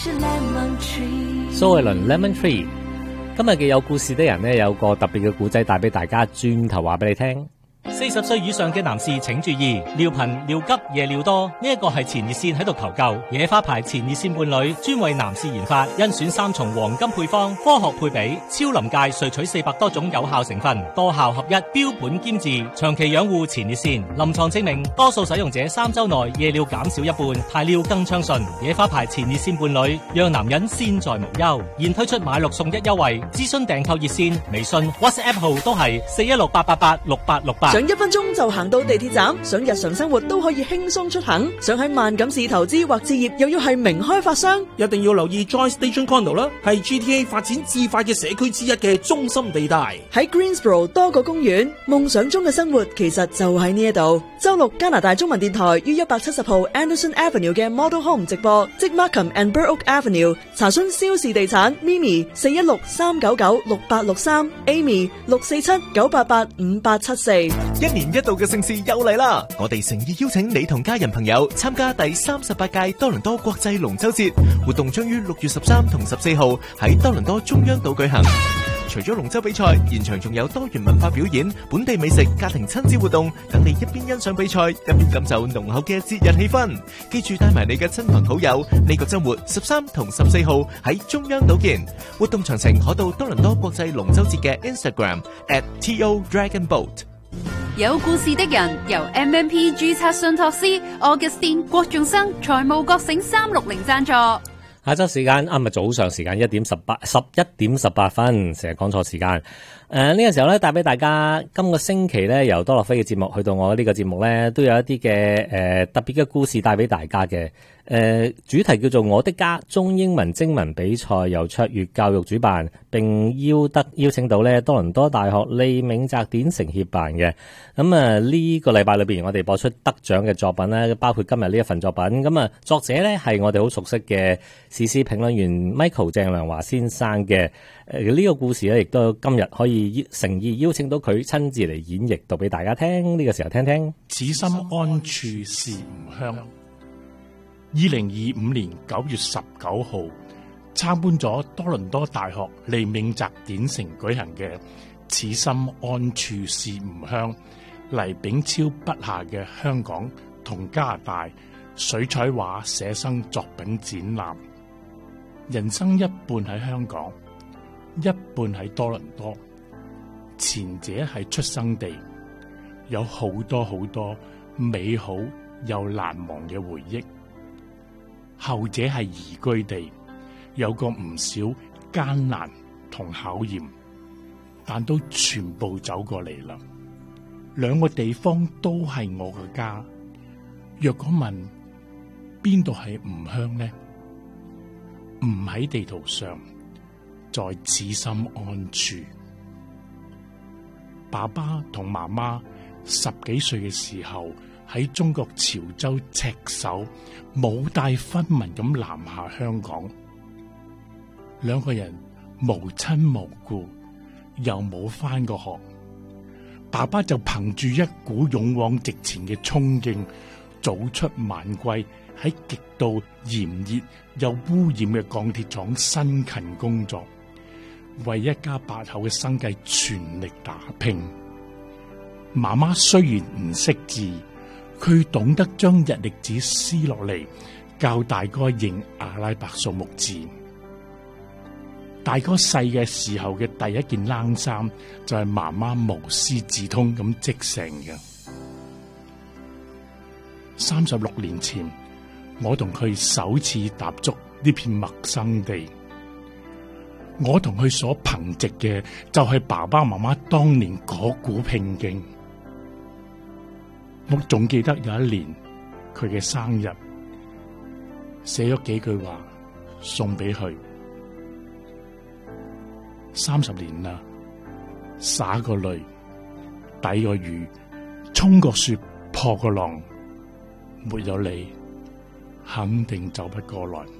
蘇慧倫 Lemon Tree， 今日嘅有故事的人呢，有個特別嘅故仔帶俾大家，轉頭話俾你聽。40歲以上嘅男士請注意，尿頻、尿急、夜尿多，呢一個係前列腺喺度求救。野花牌前列腺伴侶專為男士研發，甄選3重黃金配方，科學配比，超臨界萃取400多種有效成分，多效合一，標本兼治，長期養護前列腺。臨床證明，多數使用者3周內夜尿減少一半，排尿更暢順。野花牌前列腺伴侶，讓男人先在無憂。現推出買6送1優惠，諮詢訂購熱線、微信、WhatsApp 號都係416886868。 想1分鐘就行到地鐵站，想日常生活都可以輕鬆出行，想喺萬錦市投資或置業，又要係名開發商， 一定要留意 Joy Station Condo 啦，係 GTA 發展至快嘅社區之一嘅中心地帶。 喺 Greensboro 多個公園，夢想中嘅生活其實就喺呢一度。周六加拿大中文電台於170號 Anderson Avenue 嘅 Model Home 直播，即 Markham and Burr Oak Avenue。查詢蕭氏地產 Mimi 416-399-6863 Amy 647-988-5874。 一年一度嘅盛事又嚟啦！我哋誠意邀請你同家人朋友參加第38屆多倫多國際龍舟節活動，將於6月13同14號喺多倫多中央島舉行。除咗龍舟比賽，現場仲有多元文化表演、本地美食、家庭親子活動，等你一邊欣賞比賽，一邊感受濃厚嘅節日氣氛。記住帶埋你嘅親朋好友，呢個週末13同14號喺中央島見。活動詳情可到多倫多國際龍舟節嘅 Instagram @TODragonBoat。 有故事的人由 MMP 註冊信託師 Augustine 郭仲生財務覺醒360贊助。 下週時間咪早上時間11點18分，成日講錯時間。呢個時候咧，帶俾大家今個星期咧，由多樂飛嘅節目去到我呢個節目咧，都有一啲嘅特別嘅故事帶俾大家嘅。主題叫做我的家中英文徵文比賽，由卓越教育主辦，並邀請到咧多倫多大學李銘澤典承協辦嘅。咁呢個禮拜裏邊，我哋播出得獎嘅作品咧，包括今日呢一份作品。咁作者咧係我哋好熟悉嘅時事評論員 Michael 鄭良華先生嘅。呢個故事咧，亦都今日可以誠意邀請到佢親自嚟演繹，讀俾大家聽。呢個時候聽聽。 此心安處是吾鄉。2025年9月19號，參觀咗多倫多大學李銘澤典承舉行嘅此心安處是吾鄉黎炳超筆下嘅香港同加拿大水彩畫寫生作品展覽。人生一半喺香港，一半喺多倫多。前者係出生地，有好多好多美好又難忘嘅回憶。後者係移居地，有過唔少艱難同考驗，但都全部走過嚟啦。兩個地方都係我嘅家。若果問邊度係吾鄉呢？唔喺地圖上，在此心安處。爸爸同媽媽10幾歲嘅時候，喺中國潮州赤手冇帶分文咁南下香港，兩個人無親無故，又冇返過學。爸爸就憑住一股勇往直前嘅衝勁，早出晚歸，喺極度炎熱又污染嘅鋼鐵廠辛勤工作，為一家8口嘅生計全力打拼。媽媽雖然唔識字，佢懂得將日曆紙撕落嚟，教大哥認阿拉伯數目字。大哥細嘅時候嘅第一件冷衫就係媽媽無師自通咁織成嘅。36年前，我同佢首次踏足呢片陌生地。我同佢所憑藉嘅就係爸爸媽媽當年嗰股拼勁。我仲記得有一年佢嘅生日，寫咗幾句話送俾佢。30年啦，灑個淚，抵個雨，衝個雪，破個浪，沒有你，肯定走不過來。